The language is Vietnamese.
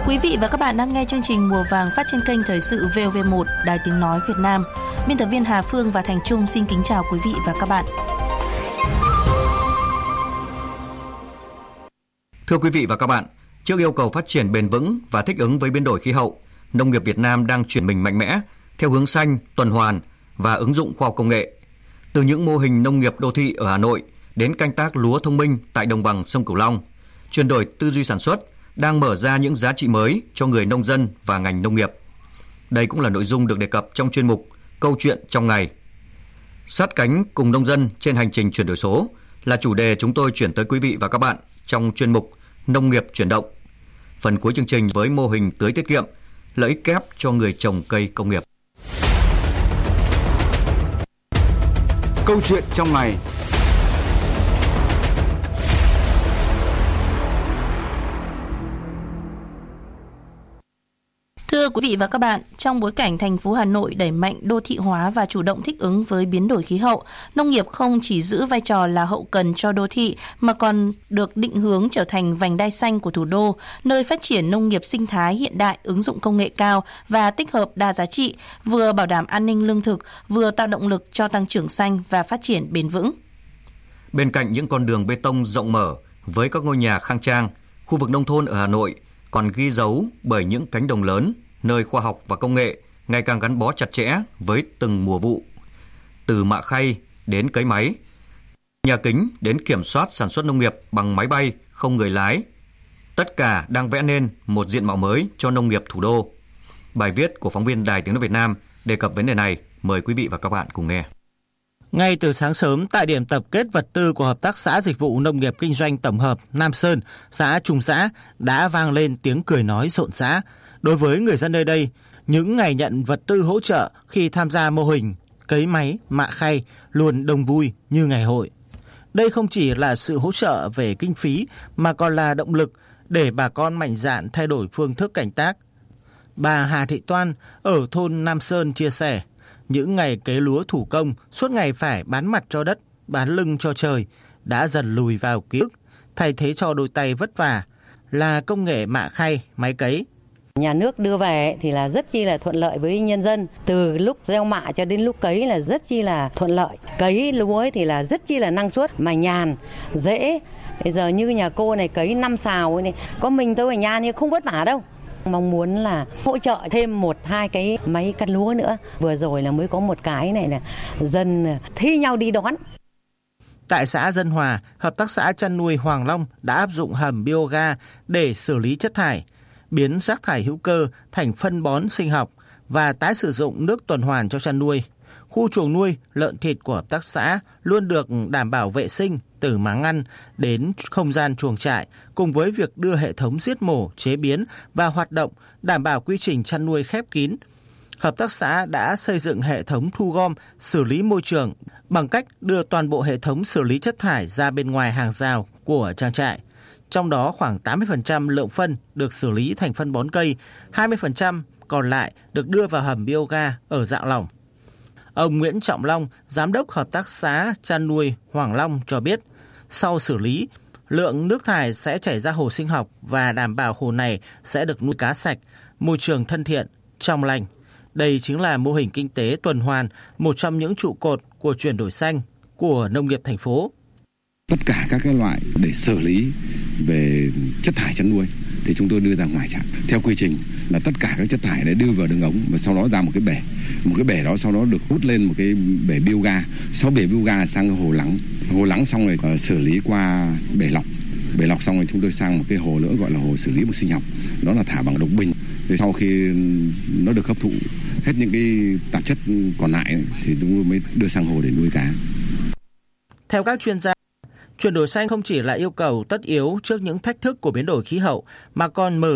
Quý vị và các bạn đang nghe chương trình Mùa Vàng phát trên kênh Thời sự VOV1 Đài Tiếng Nói Việt Nam. Biên tập viên Hà Phương và Thành Trung xin kính chào quý vị và các bạn. Thưa quý vị và các bạn, trước yêu cầu phát triển bền vững và thích ứng với biến đổi khí hậu, nông nghiệp Việt Nam đang chuyển mình mạnh mẽ theo hướng xanh, tuần hoàn và ứng dụng khoa học công nghệ. Từ những mô hình nông nghiệp đô thị ở Hà Nội đến canh tác lúa thông minh tại đồng bằng sông Cửu Long, chuyển đổi tư duy sản xuất đang mở ra những giá trị mới cho người nông dân và ngành nông nghiệp. Đây cũng là nội dung được đề cập trong chuyên mục Câu chuyện trong ngày. Sát cánh cùng nông dân trên hành trình chuyển đổi số là chủ đề chúng tôi chuyển tới quý vị và các bạn trong chuyên mục Nông nghiệp chuyển động. Phần cuối chương trình với mô hình tưới tiết kiệm, lợi ích kép cho người trồng cây công nghiệp. Câu chuyện trong ngày. Thưa quý vị và các bạn, trong bối cảnh thành phố Hà Nội đẩy mạnh đô thị hóa và chủ động thích ứng với biến đổi khí hậu, nông nghiệp không chỉ giữ vai trò là hậu cần cho đô thị mà còn được định hướng trở thành vành đai xanh của thủ đô, nơi phát triển nông nghiệp sinh thái hiện đại, ứng dụng công nghệ cao và tích hợp đa giá trị, vừa bảo đảm an ninh lương thực, vừa tạo động lực cho tăng trưởng xanh và phát triển bền vững. Bên cạnh những con đường bê tông rộng mở với các ngôi nhà khang trang, khu vực nông thôn ở Hà Nội còn ghi dấu bởi những cánh đồng lớn, nơi khoa học và công nghệ ngày càng gắn bó chặt chẽ với từng mùa vụ. Từ mạ khay đến cấy máy, nhà kính đến kiểm soát sản xuất nông nghiệp bằng máy bay không người lái, tất cả đang vẽ nên một diện mạo mới cho nông nghiệp thủ đô. Bài viết của phóng viên Đài Tiếng Nói Việt Nam đề cập vấn đề này, mời quý vị và các bạn cùng nghe. Ngay từ sáng sớm tại điểm tập kết vật tư của Hợp tác xã Dịch vụ Nông nghiệp Kinh doanh Tổng hợp Nam Sơn, xã Trung Xã đã vang lên tiếng cười nói rộn rã. Đối với người dân nơi đây, những ngày nhận vật tư hỗ trợ khi tham gia mô hình cấy máy, mạ khay luôn đông vui như ngày hội. Đây không chỉ là sự hỗ trợ về kinh phí mà còn là động lực để bà con mạnh dạn thay đổi phương thức canh tác. Bà Hà Thị Toan ở thôn Nam Sơn chia sẻ, những ngày cấy lúa thủ công suốt ngày phải bán mặt cho đất, bán lưng cho trời đã dần lùi vào ký ức, thay thế cho đôi tay vất vả là công nghệ mạ khay, máy cấy. Nhà nước đưa về thì là rất chi là thuận lợi với nhân dân, từ lúc gieo mạ cho đến lúc cấy là rất chi là thuận lợi. Cấy lúa thì là rất chi là năng suất mà nhàn, dễ. Bây giờ như nhà cô này cấy 5 sào này, có mình tôi ở nhà thì không vất vả đâu. Mong muốn là hỗ trợ thêm 1-2 cái máy cắt lúa nữa. Vừa rồi là mới có một cái này là dân thi nhau đi đón. Tại xã Dân Hòa, Hợp tác xã chăn nuôi Hoàng Long đã áp dụng hầm bioga để xử lý chất thải, biến rác thải hữu cơ thành phân bón sinh học và tái sử dụng nước tuần hoàn cho chăn nuôi. Khu chuồng nuôi lợn thịt của hợp tác xã luôn được đảm bảo vệ sinh từ máng ăn đến không gian chuồng trại, cùng với việc đưa hệ thống giết mổ, chế biến và hoạt động đảm bảo quy trình chăn nuôi khép kín. Hợp tác xã đã xây dựng hệ thống thu gom, xử lý môi trường bằng cách đưa toàn bộ hệ thống xử lý chất thải ra bên ngoài hàng rào của trang trại. Trong đó khoảng 80% lượng phân được xử lý thành phân bón cây, 20% còn lại được đưa vào hầm bioga ở dạng lỏng. Ông Nguyễn Trọng Long, Giám đốc Hợp tác xã chăn nuôi Hoàng Long cho biết, sau xử lý, lượng nước thải sẽ chảy ra hồ sinh học và đảm bảo hồ này sẽ được nuôi cá sạch, môi trường thân thiện, trong lành. Đây chính là mô hình kinh tế tuần hoàn, một trong những trụ cột của chuyển đổi xanh của nông nghiệp thành phố. Tất cả các cái loại để xử lý về chất thải chăn nuôi thì chúng tôi đưa ra ngoài trạm. Theo quy trình là tất cả các chất thải đấy đưa vào đường ống và sau đó ra một cái bể. Một cái bể đó sau đó được hút lên một cái bể bioga. Sau bể bioga sang hồ lắng. Hồ lắng xong rồi xử lý qua bể lọc. Bể lọc xong rồi chúng tôi sang một cái hồ nữa gọi là hồ xử lý một sinh học. Đó là thả bằng độc bình. Thì sau khi nó được hấp thụ hết những cái tạp chất còn lại thì chúng tôi mới đưa sang hồ để nuôi cá. Theo các chuyên gia, chuyển đổi xanh không chỉ là yêu cầu tất yếu trước những thách thức của biến đổi khí hậu mà còn mở